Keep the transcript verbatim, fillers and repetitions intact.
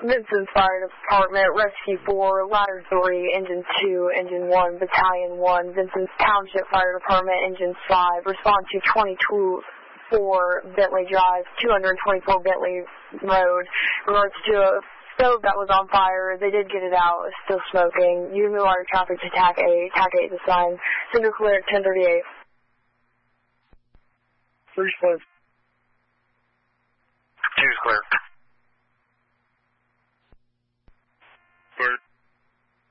Vincent Fire Department, Rescue four, Ladder three, Engine two, Engine one, Battalion one, Vincent Township Fire Department, Engine five, respond to twenty-two four Bentley Drive, two twenty-four Bentley Road, regards to a stove that was on fire. They did get it out. It's still smoking. You move our traffic to T A C eight. T A C eight is assigned. Cinder clear at ten thirty-eight. First place.